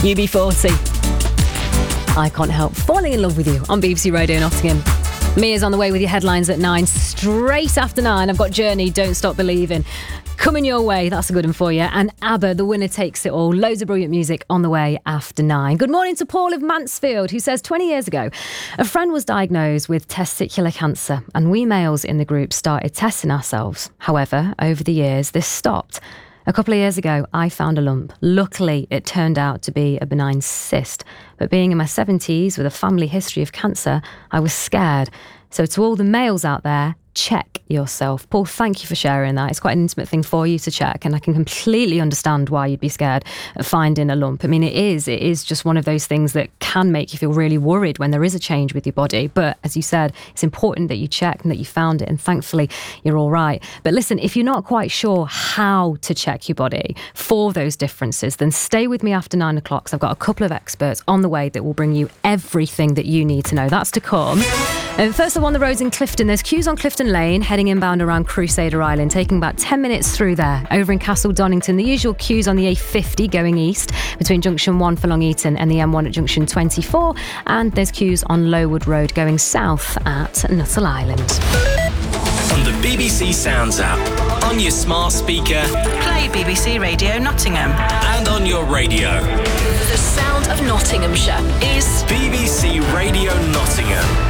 UB40. I can't help falling in love with you on BBC Radio Nottingham. Mia's on the way with your headlines at 9. Straight after 9, I've got Journey, Don't Stop Believing. Coming your way, that's a good one for you. And ABBA, The Winner Takes It All. Loads of brilliant music on the way after 9. Good morning to Paul of Mansfield, who says 20 years ago, a friend was diagnosed with testicular cancer and we males in the group started testing ourselves. However, over the years, this stopped. A couple of years ago, I found a lump. Luckily, it turned out to be a benign cyst. But being in my 70s with a family history of cancer, I was scared. So to all the males out there, check yourself. Paul, thank you for sharing that. It's quite an intimate thing for you to check, and I can completely understand why you'd be scared of finding a lump. I mean, it is just one of those things that can make you feel really worried when there is a change with your body. But as you said, it's important that you check and that you found it, and thankfully you're all right. But listen, if you're not quite sure how to check your body for those differences, then stay with me after 9 o'clock, because I've got a couple of experts on the way that will bring you everything that you need to know. That's to come. And first up on the roads in Clifton, there's queues on Clifton Lane, heading inbound around Crusader Island, taking about 10 minutes through there. Over in Castle Donington, the usual queues on the A50 going east between Junction 1 for Long Eaton and the M1 at Junction 24. And there's queues on Lowood Road going south at Nuttall Island. On the BBC Sounds app, on your smart speaker, play BBC Radio Nottingham. And on your radio. The sound of Nottinghamshire is BBC Radio Nottingham.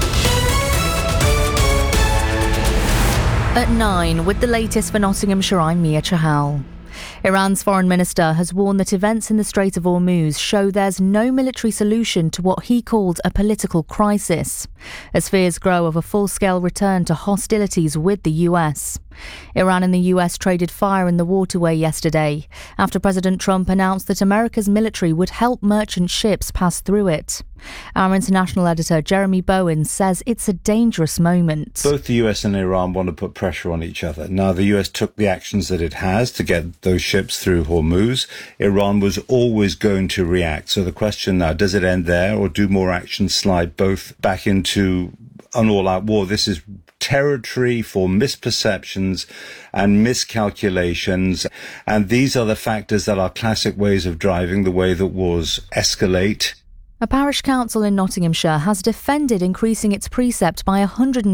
At 9, with the latest for Nottinghamshire, I'm Mia Chahal. Iran's foreign minister has warned that events in the Strait of Hormuz show there's no military solution to what he called a political crisis, as fears grow of a full-scale return to hostilities with the US. Iran and the US traded fire in the waterway yesterday after President Trump announced that America's military would help merchant ships pass through it. Our international editor Jeremy Bowen says it's a dangerous moment. Both the US and Iran want to put pressure on each other. Now, the US took the actions that it has to get those ships through Hormuz. Iran was always going to react. So the question now, does it end there, or do more actions slide both back into an all-out war? This is territory for misperceptions and miscalculations, and these are the factors that are classic ways of driving the way that wars escalate. A parish council in Nottinghamshire has defended increasing its precept by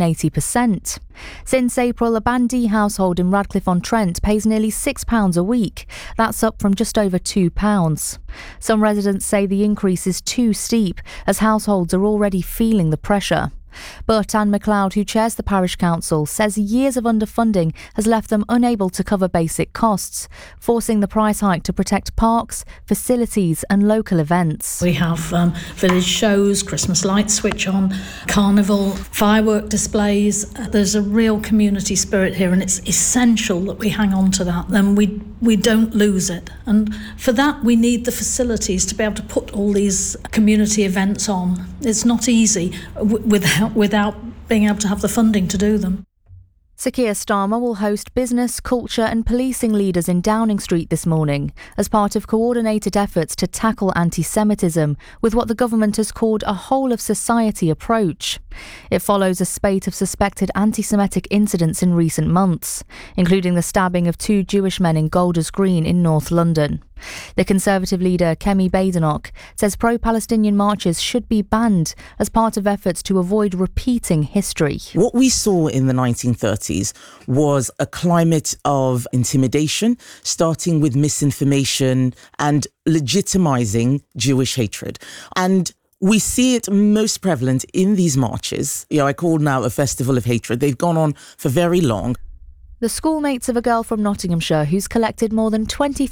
180%. Since April, a Bandee household in Radcliffe-on-Trent pays nearly £6 a week. That's up from just over £2. Some residents say the increase is too steep, as households are already feeling the pressure. But Anne MacLeod, who chairs the parish council, says years of underfunding has left them unable to cover basic costs, forcing the price hike to protect parks, facilities and local events. We have village shows, Christmas lights switch on, carnival, firework displays. There's a real community spirit here, and it's essential that we hang on to that. Then we don't lose it. And for that, we need the facilities to be able to put all these community events on. It's not easy without being able to have the funding to do them. Sir Keir Starmer will host business, culture and policing leaders in Downing Street this morning as part of coordinated efforts to tackle anti-Semitism with what the government has called a whole-of-society approach. It follows a spate of suspected anti-Semitic incidents in recent months, including the stabbing of 2 Jewish men in Golders Green in North London. The Conservative leader, Kemi Badenoch, says pro-Palestinian marches should be banned as part of efforts to avoid repeating history. What we saw in the 1930s was a climate of intimidation, starting with misinformation and legitimising Jewish hatred. And we see it most prevalent in these marches. I call now a festival of hatred. They've gone on for very long. The schoolmates of a girl from Nottinghamshire who's collected more than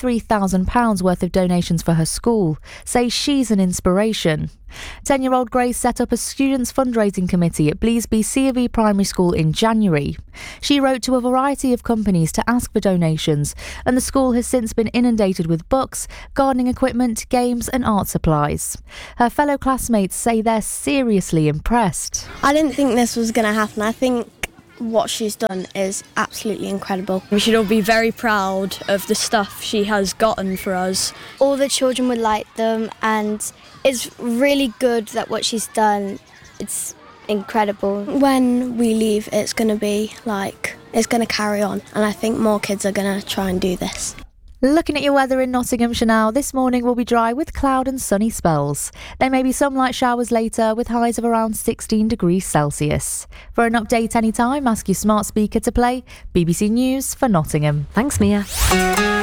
£23,000 worth of donations for her school say she's an inspiration. 10-year-old Grace set up a students' fundraising committee at Bleasby C of E Primary School in January. She wrote to a variety of companies to ask for donations, and the school has since been inundated with books, gardening equipment, games and art supplies. Her fellow classmates say they're seriously impressed. I didn't think this was going to happen. I think what she's done is absolutely incredible. We should all be very proud of the stuff she has gotten for us. All the children would like them, and it's really good that what she's done, it's incredible. When we leave, it's going to be it's going to carry on, and I think more kids are going to try and do this. Looking at your weather in Nottinghamshire now, this morning will be dry with cloud and sunny spells. There may be some light showers later with highs of around 16 degrees Celsius. For an update anytime, ask your smart speaker to play BBC News for Nottingham. Thanks, Mia.